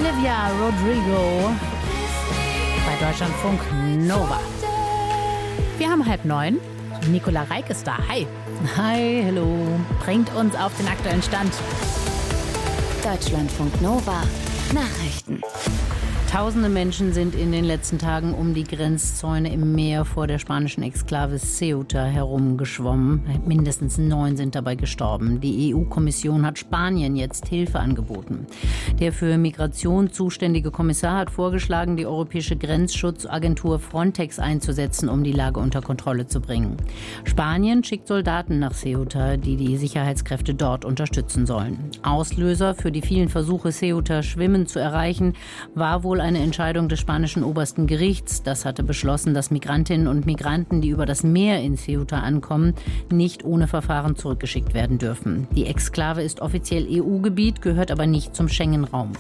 Olivia Rodrigo bei Deutschlandfunk Nova. Wir haben 8:30. Nicola Reik ist da. Hi. Hi, hello. Bringt uns auf den aktuellen Stand. Deutschlandfunk Nova. Nachrichten. Tausende Menschen sind in den letzten Tagen um die Grenzzäune im Meer vor der spanischen Exklave Ceuta herumgeschwommen. Mindestens 9 sind dabei gestorben. Die EU-Kommission hat Spanien jetzt Hilfe angeboten. Der für Migration zuständige Kommissar hat vorgeschlagen, die europäische Grenzschutzagentur Frontex einzusetzen, um die Lage unter Kontrolle zu bringen. Spanien schickt Soldaten nach Ceuta, die die Sicherheitskräfte dort unterstützen sollen. Auslöser für die vielen Versuche, Ceuta schwimmend zu erreichen, war wohl eine Entscheidung des spanischen obersten Gerichts. Das hatte beschlossen, dass Migrantinnen und Migranten, die über das Meer in Ceuta ankommen, nicht ohne Verfahren zurückgeschickt werden dürfen. Die Exklave ist offiziell EU-Gebiet, gehört aber nicht zum Schengen-Raum.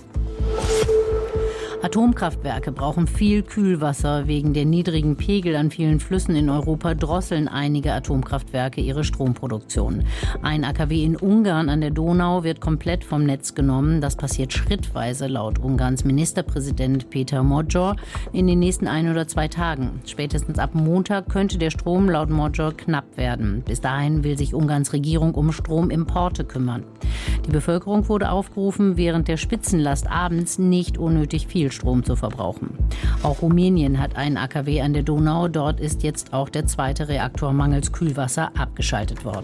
Atomkraftwerke brauchen viel Kühlwasser. Wegen der niedrigen Pegel an vielen Flüssen in Europa drosseln einige Atomkraftwerke ihre Stromproduktion. Ein AKW in Ungarn an der Donau wird komplett vom Netz genommen. Das passiert schrittweise laut Ungarns Ministerpräsident Péter Magyar in den nächsten 1 oder 2 Tagen. Spätestens ab Montag könnte der Strom laut Magyar knapp werden. Bis dahin will sich Ungarns Regierung um Stromimporte kümmern. Die Bevölkerung wurde aufgerufen, während der Spitzenlast abends nicht unnötig viel Strom zu verbrauchen. Auch Rumänien hat einen AKW an der Donau. Dort ist jetzt auch der 2. Reaktor mangels Kühlwasser abgeschaltet worden.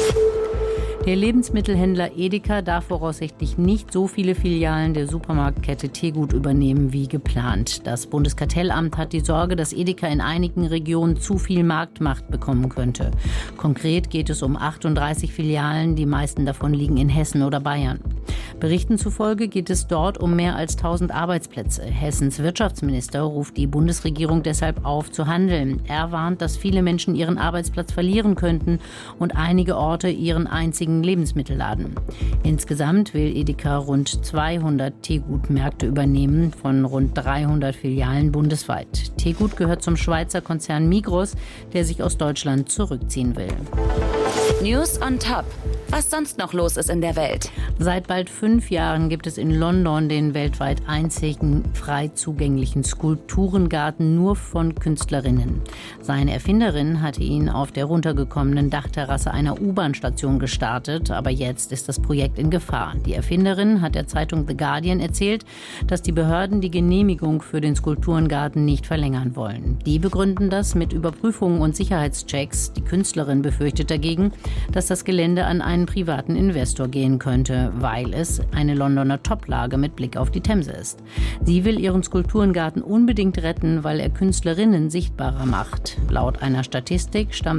Der Lebensmittelhändler Edeka darf voraussichtlich nicht so viele Filialen der Supermarktkette Tegut übernehmen wie geplant. Das Bundeskartellamt hat die Sorge, dass Edeka in einigen Regionen zu viel Marktmacht bekommen könnte. Konkret geht es um 38 Filialen, die meisten davon liegen in Hessen oder Bayern. Berichten zufolge geht es dort um mehr als 1000 Arbeitsplätze. Hessens Wirtschaftsminister ruft die Bundesregierung deshalb auf, zu handeln. Er warnt, dass viele Menschen ihren Arbeitsplatz verlieren könnten und einige Orte ihren einzigen Lebensmittelladen. Insgesamt will Edeka rund 200 Tegut-Märkte übernehmen von rund 300 Filialen bundesweit. Tegut gehört zum Schweizer Konzern Migros, der sich aus Deutschland zurückziehen will. News on Top. Was sonst noch los ist in der Welt. Seit bald 5 Jahren gibt es in London den weltweit einzigen frei zugänglichen Skulpturengarten nur von Künstlerinnen. Seine Erfinderin hatte ihn auf der runtergekommenen Dachterrasse einer U-Bahn-Station gestartet, aber jetzt ist das Projekt in Gefahr. Die Erfinderin hat der Zeitung The Guardian erzählt, dass die Behörden die Genehmigung für den Skulpturengarten nicht verlängern wollen. Die begründen das mit Überprüfungen und Sicherheitschecks. Die Künstlerin befürchtet dagegen, dass das Gelände an einen privaten Investor gehen könnte, weil es eine Londoner Toplage mit Blick auf die Themse ist. Sie will ihren Skulpturengarten unbedingt retten, weil er Künstlerinnen sichtbarer macht. Laut einer Statistik stammt